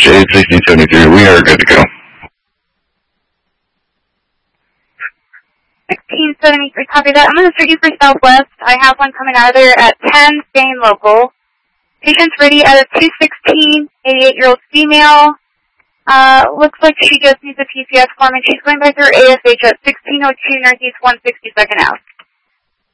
dispatch 81673. We are good to go. 1673, copy that. I'm going to start you for Southwest. I have one coming out of there at 10, staying local. Patient's ready at a 216, 88-year-old female. Looks like she just needs a PCS form, and she's going by through ASH at 1602 Northeast 162nd Ave.